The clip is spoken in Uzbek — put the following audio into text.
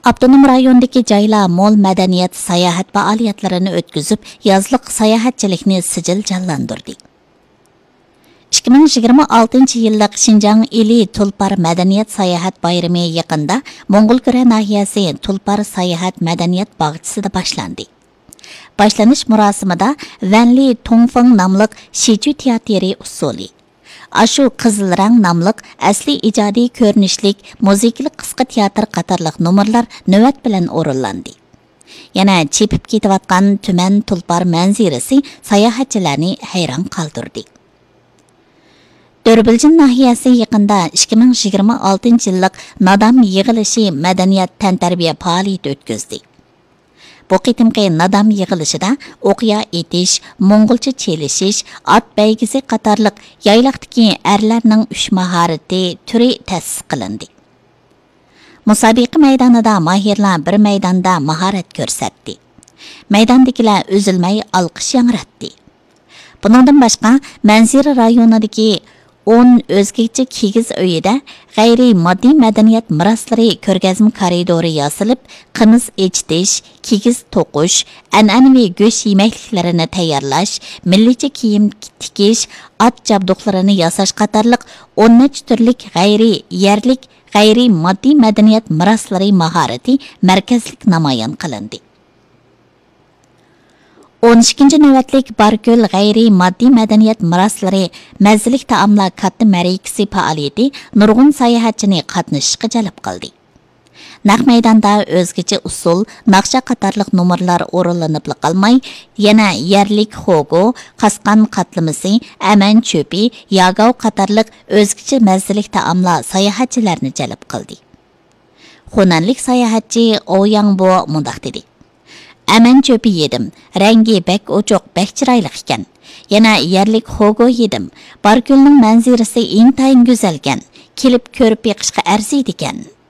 Abdunum rayonidagi joylar mo'l madaniyat sayohat faoliyatlarini o'tkazib, yozliq sayohatchilikni sijil jonlantirdi. 2026-yillik Xinjiang ili Tulpar madaniyat sayohat bayrami yaqinda Mo'ng'ulkura nahiyasi Tulpar sayohat madaniyat bog'chisida boshlandi. Boshlanish murosimida Vanli Tongfeng nomli Shichu teatri usuli Ashu Qizil rang nomli asli ijodiy ko'rinishlik muzikalik qisqa teatr qatorliq nomerlar navbat bilan o'rinlandi. Yana chepib ketayotgan tuman Tulpar manzirasi sayohatchilarni hayron qoldirdi. Dörbiljin nahiyasi yaqinda 2026-yillik Nadam yig'ilishi madaniyat tantarbiya faoliyati o'tkazdi. Bu qitimqi Nadam yig'ilishida o'qiya etish, mo'ng'ulcha chelishish, ot baygisi qatorliq yayloqdagi erlarning 3 mahorati turi ta'sis qilindi. Musobaqa maydonida mahirlar bir maydonda mahorat ko'rsatdi. Maydondagilar uzilmay olqish yangratdi. Buningdan boshqa Manzira rayonidagi 10 o'zgacha kigiz uyida g'ayri moddiy madaniyat meroslari ko'rgazma koridori yosilib, qimiz echitish, kigiz to'qish, an'anaviy go'sht yemakliklarini tayyorlash, millicha kiyim tikish, ot jabduqlarini yasash qatorliq 10 turlik yerlik g'ayri moddiy madaniyat meroslari mahorati markazlik namoyon qilindi. 12-ci növbətlik Bargöl g'ayri moddiy madaniyat meroslari mazzilik taomlar katta mərikisi faoliyati nurg'un sayohatchini qatnashishga jalb qildi. Naq maydonda o'zgacha usul, naqsha qatorliq nomerlar o'rinlanib qolmay, yana yerlik xogo, qasqan qatlamisi, aman cho'pi, yagov qatorliq o'zgacha mazzilik taomlar sayohatchilarni jalb qildi. Xonanlik sayohatchi Oyangbo mundaq dedi: Aman cho'pi yedim. Rangi bek ochoq, bek chiroyli ekan. Yana yerlik xogo yedim. Bargulning manzirasi intayin go'zalgan. Kelib ko'rib beqishga arziydi ekan.